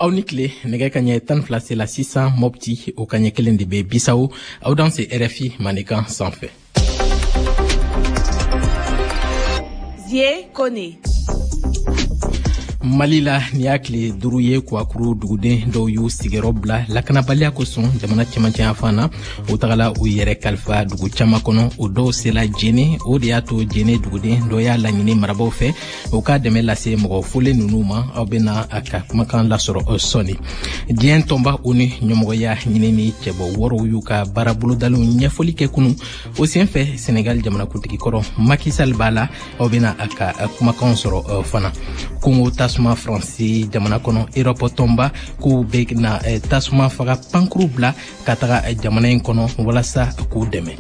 aw ni tile nɛgɛ ka ɲɛ 12 sela 600 Mopti o ka ɲɛ 1 de bɛ Bisawo aw dan se RFI Manikan sanfɛ. Zie Kone. Mali la ni y'a tile 5 ye Kwakuru duguden dɔw y'u sigiyɔrɔ bila lakanabaliya kosɔn jamana cɛmancɛ yan na o tagala u yɛrɛ kalifa dugu caman kɔnɔ o dɔw sela Jene o de y'a to Jene duguden dɔ y'a laɲini marabaw fɛ o ka dɛmɛ lase mɔgɔ folen ninnu ma aw bɛna a ka kumakan lasɔrɔ sɔnni diɲɛ tɔnba u ni ɲɛmɔgɔya ɲini ni cɛbɔ wɔɔrɔw y'u ka baara bolodalenw ɲɛfɔli kɛ kunu o senfɛ Senegal jamanakuntigi kɔrɔ Macky Sall b'a la aw bɛna a ka kumakan sɔrɔ fana Congo tasuma Faransi jamana kɔnɔ Europe tɔnba k'u bɛ na tasuma faga pankuru bila ka taga jamana in kɔnɔ walasa k'u dɛmɛ.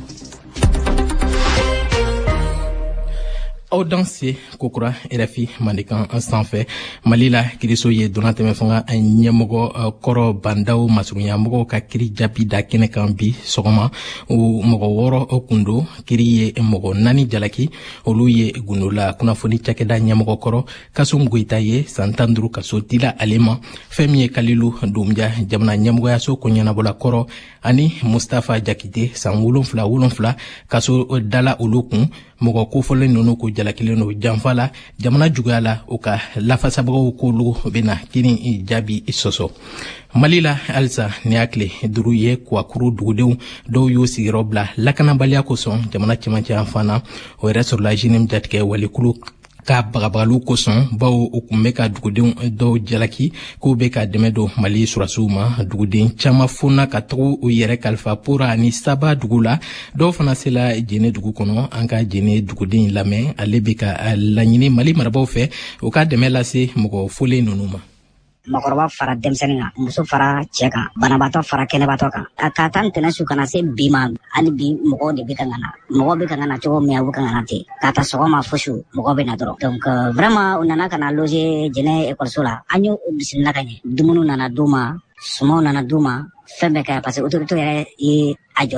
Aw dan se kokura RFI Manikan sanfɛ Mali la kiriso ye donna tɛmɛ fanga ɲɛmɔgɔ kɔrɔ bandaw masurunyamɔgɔw ka kiri jaabi da kɛnɛ kan bi sɔgɔma o mɔgɔ 6 kundo kiri ye mɔgɔ 4 jalaki olu ye gundola kunnafoni cakɛda ɲɛmɔgɔ kɔrɔ Kasum Goyita ye san 15 kaso dila ale ma fɛn min ye Kalilu Dumbuya jamana ɲɛmɔgɔyaso ko ɲɛnabɔla kɔrɔ ani Mustafa Jakite san 7 kaso dala olu kun mɔgɔ kofɔlen ninnu ko jalakilen no janfa la jamana juguya la o ka lafasabagaw k'olu bɛna kini jaabi sɔsɔ. Mali la halisa ni y'a tile 5 ye Kwakuru dugudenw dɔw y'u sigiyɔrɔ bila lakanabaliya kosɔn jamana cɛmancɛ yan fana o yɛrɛ sɔrɔla Jenim Jatigɛ walikulu ka bagabagalu kosɔn baw u kun bɛ ka dugudenw dɔw jalaki k'u bɛ ka dɛmɛ don Mali surasiw ma duguden caman fonna ka taga u yɛrɛ kalifa Pora ani Saba dugu la dɔw fana sela Jene dugu kɔnɔ an ka Jene duguden lamɛn ale bɛ ka laɲini Mali marabaw fɛ u ka dɛmɛ lase mɔgɔ folen ninnu ma. Makɔrɔba fara denmisɛnnin kan muso fara cɛ kan banabaatɔ fara kɛnɛbaatɔ kan a ka taa ntɛnɛn su kana se bi ma hali bi mɔgɔw de bɛ ka na mɔgɔw bɛ ka na cogo min a bɛ ka na ten ka taa sɔgɔma fo su mɔgɔw bɛ na dɔrɔn donc vraiment u nana ka na loger Jɛnɛ école la an y'u bisimila ka ɲɛ dumuni nana d'u ma sumaw nana d'u ma fɛn bɛɛ kɛ parce que autorité yɛrɛ ye a jɔ